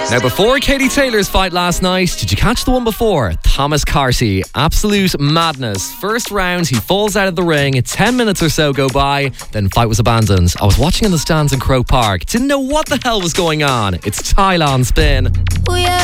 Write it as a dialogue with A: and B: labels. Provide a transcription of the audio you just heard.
A: Now, before Katie Taylor's fight last night, did you catch the one before? Thomas Carty, absolute madness. First round, he falls out of the ring. 10 minutes or so go by, then fight was abandoned. I was watching in the stands in Croke Park. Didn't know what the hell was going on. It's Tylon Spin.
B: Oh yeah.